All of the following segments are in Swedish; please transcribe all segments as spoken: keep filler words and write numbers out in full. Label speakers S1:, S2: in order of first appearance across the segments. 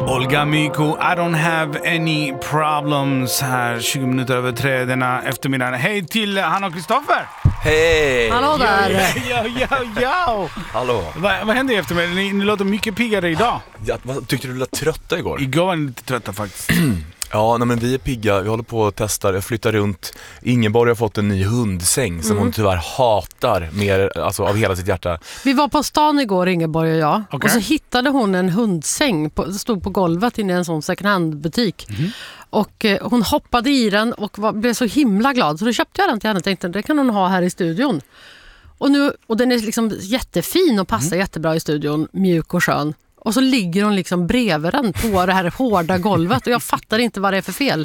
S1: Olga Myko, I don't have any problems här tjugo minuter över tre denna eftermiddagen. Hej till Hanna och Kristoffer.
S2: Hej!
S3: Hallå där!
S1: Ja, ja, ja.
S2: Hallå.
S1: Va, vad hände i eftermiddag? Ni, ni låter mycket piggare idag.
S2: Ja, vad, tyckte du lät trötta igår?
S1: Igår var ni lite trötta faktiskt.
S2: Ja, nej, men vi är pigga. Vi håller på att testa. Jag flyttar runt. Ingeborg har fått en ny hundsäng som mm. hon tyvärr hatar mer, alltså av hela sitt hjärta.
S3: Vi var på stan igår, Ingeborg och jag.
S1: Okay.
S3: Och så hittade hon en hundsäng. På, stod på golvet inne i en sån second hand-butik. Mm. Och eh, hon hoppade i den och var, blev så himla glad. Så då köpte jag den till henne och tänkte, det kan hon ha här i studion. Och, nu, och den är liksom jättefin och passar mm. jättebra i studion. Mjuk och skön. Och så ligger hon liksom bredvid den på det här hårda golvet. Och jag fattar inte vad det är för fel.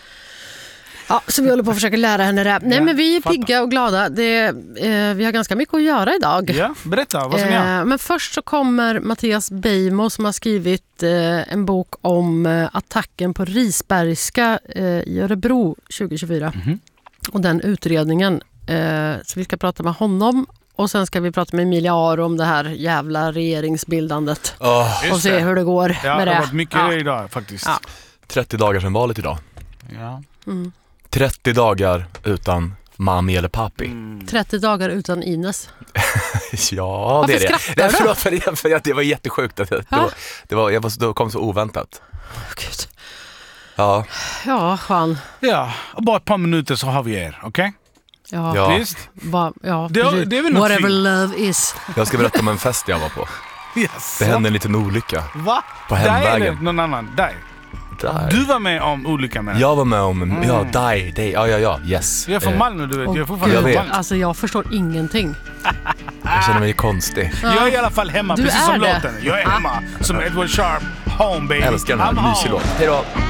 S3: Ja, så vi håller på att försöka lära henne det. Nej, ja, men vi är pigga fattar. och glada. Det, eh, vi har ganska mycket att göra idag.
S1: Ja, berätta, vad ska ni göra?
S3: Eh, men först så kommer Mattias Beijmo som har skrivit eh, en bok om eh, attacken på Risbergska eh, i Örebro tjugo tjugofyra. Mm-hmm. Och den utredningen. Eh, så vi ska prata med honom. Och sen ska vi prata med Emilia Aro om det här jävla regeringsbildandet. Oh, och se hur det går
S1: ja,
S3: med det.
S1: Det har varit mycket
S3: ja.
S1: idag faktiskt. Ja.
S2: trettio dagar sedan valet idag.
S1: Ja.
S3: Mm.
S2: trettio dagar utan mami eller papi.
S3: Mm. trettio dagar utan Ines.
S2: Ja,
S3: varför
S2: det är det.
S3: skrattar
S2: Nej,
S3: du?
S2: förlåt, för det, för det var jättesjukt. Det, det, var, det, var, jag var, det kom så oväntat.
S3: Oh, Gud.
S2: Ja.
S3: Ja, Juan.
S1: Ja, bara ett par minuter så har vi er, okej? Okay?
S3: Ja,
S2: ja.
S1: Visst?
S3: Va, ja,
S1: det, det är väl något
S3: whatever
S1: fint.
S3: love is.
S2: Jag ska berätta om en fest jag var på.
S1: Yes.
S2: Det hände en liten olycka.
S1: Va?
S2: På hemvägen.
S1: Där är det någon annan. Där.
S2: Där.
S1: Du var med om olyckan med.
S2: Jag var med om en,
S1: mm.
S2: ja, dig, dig, ja, ja, ja, yes.
S1: Jag är från Malmö, du vet.
S3: Och
S1: jag, får
S2: jag, vet.
S3: Alltså, jag förstår ingenting.
S2: Jag känner mig konstig.
S1: Ja. Jag är i alla fall hemma,
S3: du
S1: precis som
S3: det.
S1: låten. Jag är hemma, som Edward Sharp, home baby.
S2: Jag älskar den här, mysig låt. Hej då.